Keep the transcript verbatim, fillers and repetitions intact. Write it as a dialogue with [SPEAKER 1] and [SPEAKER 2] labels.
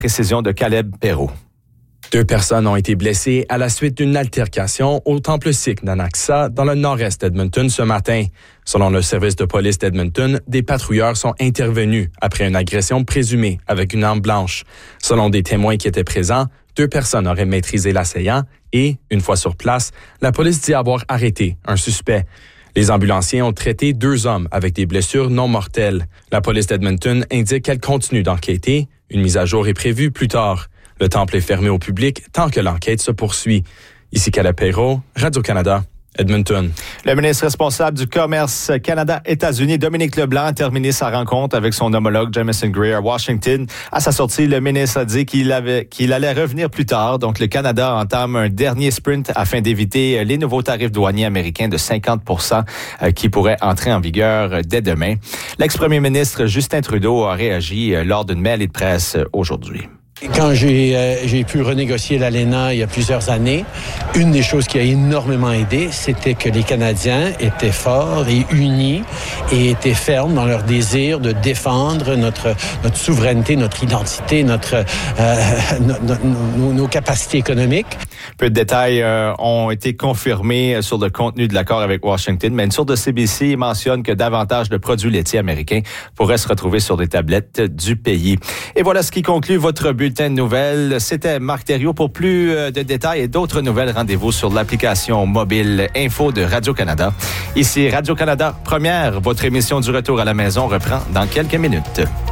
[SPEAKER 1] Précision de Caleb Perrault.
[SPEAKER 2] Deux personnes ont été blessées à la suite d'une altercation au temple sikh d'Anaxa dans le nord-est d'Edmonton ce matin. Selon le service de police d'Edmonton, des patrouilleurs sont intervenus après une agression présumée avec une arme blanche. Selon des témoins qui étaient présents, deux personnes auraient maîtrisé l'assaillant et, une fois sur place, la police dit avoir arrêté un suspect. Les ambulanciers ont traité deux hommes avec des blessures non mortelles. La police d'Edmonton indique qu'elle continue d'enquêter. Une mise à jour est prévue plus tard. Le temple est fermé au public tant que l'enquête se poursuit. Ici Caleb Perrault, Radio-Canada, Edmonton.
[SPEAKER 1] Le ministre responsable du commerce Canada-États-Unis, Dominique Leblanc, a terminé sa rencontre avec son homologue Jamieson Gray à Washington. À sa sortie, le ministre a dit qu'il avait, qu'il allait revenir plus tard. Donc, le Canada entame un dernier sprint afin d'éviter les nouveaux tarifs douaniers américains de cinquante pour cent qui pourraient entrer en vigueur dès demain. L'ex-premier ministre Justin Trudeau a réagi lors d'une mêlée de presse aujourd'hui.
[SPEAKER 3] Quand j'ai, euh, j'ai pu renégocier l'A L E N A il y a plusieurs années, une des choses qui a énormément aidé, c'était que les Canadiens étaient forts et unis et étaient fermes dans leur désir de défendre notre, notre souveraineté, notre identité, notre, euh, no, no, no, nos capacités économiques.
[SPEAKER 1] Peu de détails euh, ont été confirmés sur le contenu de l'accord avec Washington, mais une source de C B C mentionne que davantage de produits laitiers américains pourraient se retrouver sur des tablettes du pays. Et voilà ce qui conclut votre bulletin de nouvelles. C'était Marc Thériault. Pour plus de détails et d'autres nouvelles, rendez-vous sur l'application mobile Info de Radio-Canada. Ici Radio-Canada Première. Votre émission du retour à la maison reprend dans quelques minutes.